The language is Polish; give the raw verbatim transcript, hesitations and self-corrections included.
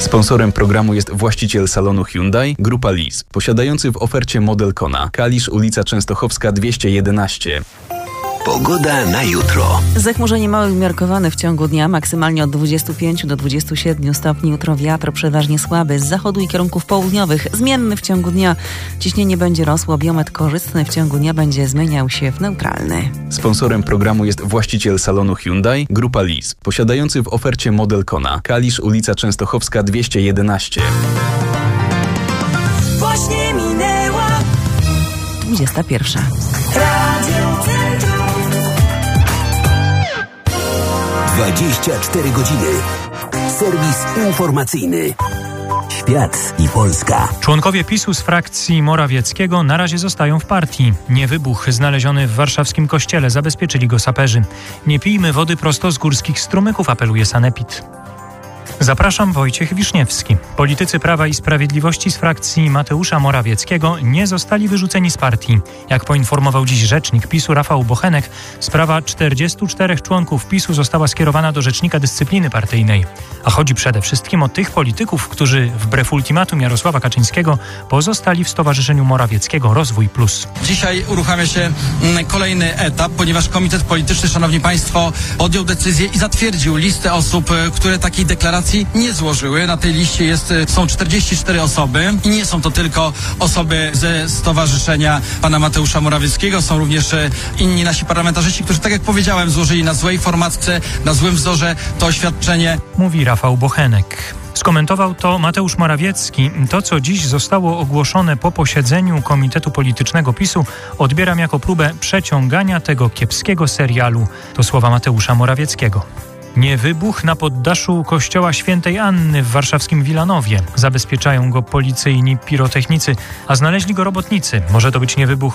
Sponsorem programu jest właściciel salonu Hyundai, Grupa Lis, posiadający w ofercie model Kona. Kalisz, ulica Częstochowska dwieście jedenaście. Pogoda na jutro. Zachmurzenie małe umiarkowane w ciągu dnia, maksymalnie od dwudziestu pięciu do dwudziestu siedmiu stopni. Jutro wiatr przeważnie słaby z zachodu i kierunków południowych, zmienny w ciągu dnia. Ciśnienie będzie rosło, biometr korzystny w ciągu dnia będzie zmieniał się w neutralny. Sponsorem programu jest właściciel salonu Hyundai, Grupa Lis, posiadający w ofercie model Kona. Kalisz, ulica Częstochowska dwieście jedenaście. Właśnie minęła dwudziesta pierwsza. Radio Centrum. dwadzieścia cztery godziny. Serwis informacyjny. Świat i Polska. Członkowie PiSu z frakcji Morawieckiego na razie zostają w partii. Niewybuch znaleziony w warszawskim kościele, zabezpieczyli go saperzy. Nie pijmy wody prosto z górskich strumyków, apeluje sanepid. Zapraszam, Wojciech Wiszniewski. Politycy Prawa i Sprawiedliwości z frakcji Mateusza Morawieckiego nie zostali wyrzuceni z partii. Jak poinformował dziś rzecznik PiSu Rafał Bochenek, sprawa czterdziestu czterech członków PiSu została skierowana do Rzecznika Dyscypliny Partyjnej. A chodzi przede wszystkim o tych polityków, którzy wbrew ultimatum Jarosława Kaczyńskiego pozostali w Stowarzyszeniu Morawieckiego Rozwój Plus. Dzisiaj uruchamia się kolejny etap, ponieważ Komitet Polityczny, szanowni państwo, podjął decyzję i zatwierdził listę osób, które takiej deklaracji nie złożyły. Na tej liście jest, są czterdzieści cztery osoby i nie są to tylko osoby ze Stowarzyszenia pana Mateusza Morawieckiego. Są również inni nasi parlamentarzyści, którzy, tak jak powiedziałem, złożyli na złej formatce, na złym wzorze to oświadczenie. Mówi Rafał Bochenek. Skomentował to Mateusz Morawiecki. To, co dziś zostało ogłoszone po posiedzeniu Komitetu Politycznego PiSu, odbieram jako próbę przeciągania tego kiepskiego serialu. To słowa Mateusza Morawieckiego. Nie wybuch na poddaszu kościoła Świętej Anny w warszawskim Wilanowie. Zabezpieczają go policyjni pirotechnicy, a znaleźli go robotnicy. Może to być nie wybuch